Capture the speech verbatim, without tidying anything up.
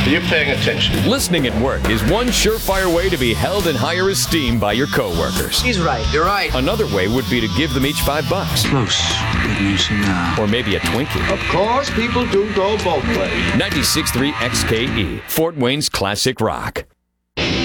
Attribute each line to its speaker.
Speaker 1: Are you paying attention?
Speaker 2: Listening at work is one surefire way to be held in higher esteem by your coworkers.
Speaker 3: He's right. You're right.
Speaker 2: Another way would be to give them each five bucks.
Speaker 4: Close, but no cigar.
Speaker 2: Or maybe a Twinkie.
Speaker 1: Of course, people do go both ways.
Speaker 2: ninety-six point three X K E, Fort Wayne's classic rock.